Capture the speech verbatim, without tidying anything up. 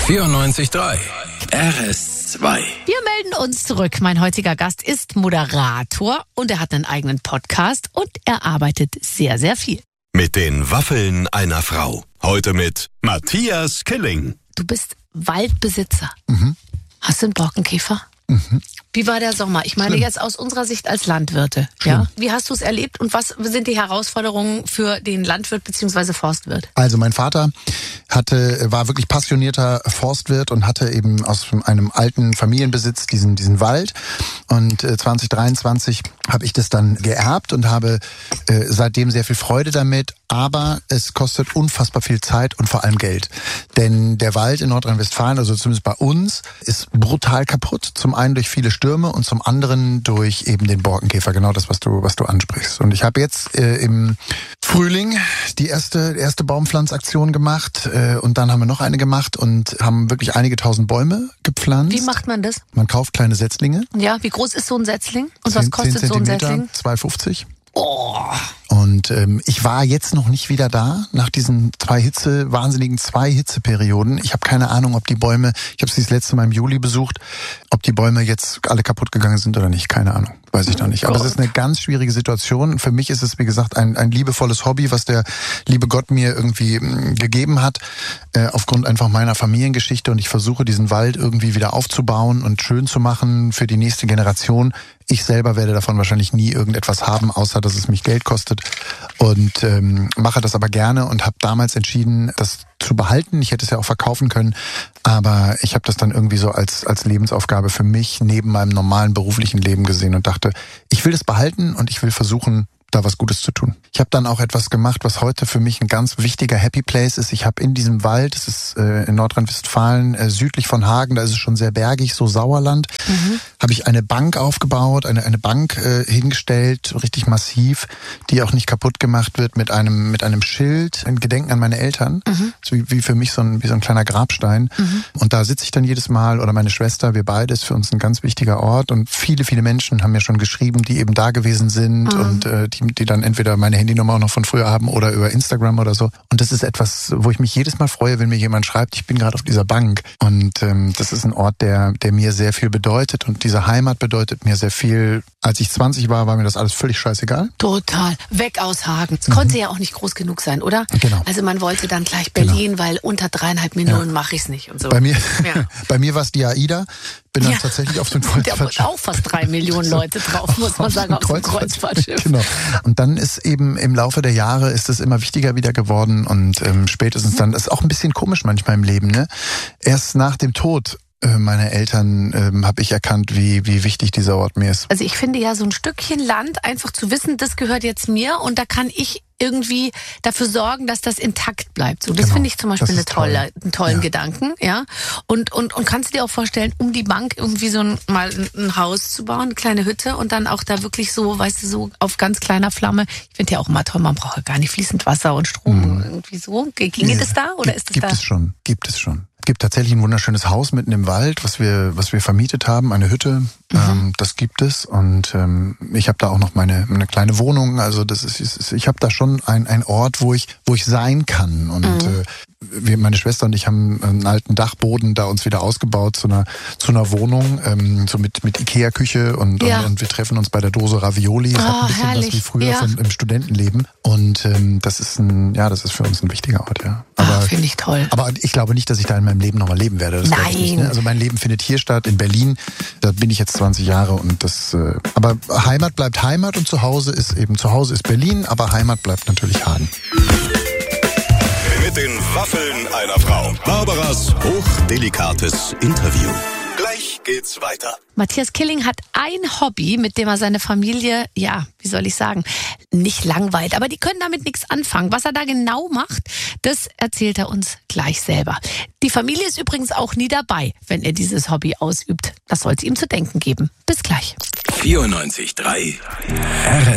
vierundneunzig Komma drei R S zwei. Wir melden uns zurück. Mein heutiger Gast ist Moderator und er hat einen eigenen Podcast und er arbeitet sehr, sehr viel. Mit den Waffeln einer Frau. Heute mit Matthias Killing. Du bist Waldbesitzer. Mhm. Hast du einen Borkenkäfer? Mhm. Wie war der Sommer? Ich meine Schlimm. jetzt aus unserer Sicht als Landwirte. Ja? Wie hast du es erlebt und was sind die Herausforderungen für den Landwirt bzw. Forstwirt? Also mein Vater hatte, war wirklich passionierter Forstwirt und hatte eben aus einem alten Familienbesitz diesen, diesen Wald. Und zwanzig dreiundzwanzig habe ich das dann geerbt und habe äh, seitdem sehr viel Freude damit. Aber es kostet unfassbar viel Zeit und vor allem Geld. Denn der Wald in Nordrhein-Westfalen, also zumindest bei uns, ist brutal kaputt. Zum einen durch viele Stürme und zum anderen durch eben den Borkenkäfer. Genau das, was du, was du ansprichst. Und ich habe jetzt äh, im Frühling die erste, erste Baumpflanzaktion gemacht. Äh, und dann haben wir noch eine gemacht und haben wirklich einige tausend Bäume gepflanzt. Wie macht man das? Man kauft kleine Setzlinge. Ja, wie groß ist so ein Setzling? Und was kostet so ein Setzling? zwei fünfzig. Oh. Und ähm, ich war jetzt noch nicht wieder da, nach diesen zwei Hitze, wahnsinnigen zwei Hitzeperioden. Ich habe keine Ahnung, ob die Bäume, ich habe sie das letzte Mal im Juli besucht, ob die Bäume jetzt alle kaputt gegangen sind oder nicht, keine Ahnung, weiß ich noch nicht. Aber es ist eine ganz schwierige Situation. Für mich ist es, wie gesagt, ein, ein liebevolles Hobby, was der liebe Gott mir irgendwie mh, gegeben hat, äh, aufgrund einfach meiner Familiengeschichte. Und ich versuche, diesen Wald irgendwie wieder aufzubauen und schön zu machen für die nächste Generation. Ich selber werde davon wahrscheinlich nie irgendetwas haben, außer dass es mich Geld kostet. Und ähm, mache das aber gerne und habe damals entschieden, das zu behalten. Ich hätte es ja auch verkaufen können, aber ich habe das dann irgendwie so als als Lebensaufgabe für mich neben meinem normalen beruflichen Leben gesehen und dachte, ich will das behalten und ich will versuchen, da was Gutes zu tun. Ich habe dann auch etwas gemacht, was heute für mich ein ganz wichtiger Happy Place ist. Ich habe in diesem Wald, es ist äh, in Nordrhein-Westfalen, äh, südlich von Hagen, da ist es schon sehr bergig, so Sauerland, mhm. habe ich eine Bank aufgebaut, eine eine Bank äh, hingestellt, richtig massiv, die auch nicht kaputt gemacht wird, mit einem mit einem Schild, ein Gedenken an meine Eltern, mhm. so wie, wie für mich so ein wie so ein kleiner Grabstein. Mhm. Und da sitze ich dann jedes Mal, oder meine Schwester, wir beide, ist für uns ein ganz wichtiger Ort. Und viele viele Menschen haben mir schon geschrieben, die eben da gewesen sind mhm. und äh, die Die, die dann entweder meine Handynummer auch noch von früher haben oder über Instagram oder so. Und das ist etwas, wo ich mich jedes Mal freue, wenn mir jemand schreibt, ich bin gerade auf dieser Bank. Und ähm, das ist ein Ort, der der mir sehr viel bedeutet. Und diese Heimat bedeutet mir sehr viel. Als ich zwanzig war, war mir das alles völlig scheißegal. Total. Weg aus Hagen. Es Mhm. konnte ja auch nicht groß genug sein, oder? Genau. Also man wollte dann gleich Berlin, Genau. weil unter dreieinhalb Millionen Ja. mache ich es nicht und so. Bei mir, Ja. bei mir war es die AIDA. Bin dann Ja. tatsächlich auf den Da waren Kreuzfahrtschiff. auch fast drei Millionen Leute drauf, muss man sagen, auf dem Kreuzfahrtschiff. Genau. Und dann ist eben im Laufe der Jahre ist es immer wichtiger wieder geworden und ähm, spätestens dann, das ist auch ein bisschen komisch manchmal im Leben, ne? Erst nach dem Tod meiner Eltern ähm, habe ich erkannt, wie wie wichtig dieser Ort mir ist. Also ich finde ja so ein Stückchen Land, einfach zu wissen, das gehört jetzt mir und da kann ich irgendwie dafür sorgen, dass das intakt bleibt. So, das Genau. finde ich zum Beispiel Das eine ist toll. tolle, einen tollen Ja. Gedanken, ja. Und und und kannst du dir auch vorstellen, um die Bank irgendwie so ein, mal ein, ein Haus zu bauen, eine kleine Hütte und dann auch da wirklich so, weißt du, so auf ganz kleiner Flamme. Ich finde ja auch immer toll, man braucht ja gar nicht fließend Wasser und Strom Mhm. irgendwie so. Ginge Ja. das da oder ist das gibt da? es schon, gibt es schon. Es gibt tatsächlich ein wunderschönes Haus mitten im Wald, was wir was wir vermietet haben, eine Hütte. Mhm. Ähm, das gibt es und ähm, ich habe da auch noch meine eine kleine Wohnung. Also das ist, ist ich habe da schon ein ein Ort, wo ich wo ich sein kann und mhm. äh, wir, meine Schwester und ich haben einen alten Dachboden da uns wieder ausgebaut zu einer zu einer Wohnung, ähm, so mit mit Ikea-Küche und, Ja. und und wir treffen uns bei der Dose Ravioli. Es Oh, hat ein bisschen herrlich. was wie früher Ja. vom, im Studentenleben und ähm, das ist ein ja das ist für uns ein wichtiger Ort, ja. Aber Ah, finde ich toll. aber ich glaube nicht, dass ich da in meinem Leben nochmal leben werde. Das glaube ich nicht, Nein. ne? Also mein Leben findet hier statt, in Berlin. Da bin ich jetzt zwanzig Jahre und das. Äh, aber Heimat bleibt Heimat und Zuhause ist eben Zuhause ist Berlin, aber Heimat bleibt natürlich Hagen. Mit den Waffeln einer Frau. Barbaras hochdelikates Interview. Gleich geht's weiter. Matthias Killing hat ein Hobby, mit dem er seine Familie, ja, wie soll ich sagen, nicht langweilt. Aber die können damit nichts anfangen. Was er da genau macht, das erzählt er uns gleich selber. Die Familie ist übrigens auch nie dabei, wenn er dieses Hobby ausübt. Das sollte ihm zu denken geben. Bis gleich. vierundneunzig Komma drei R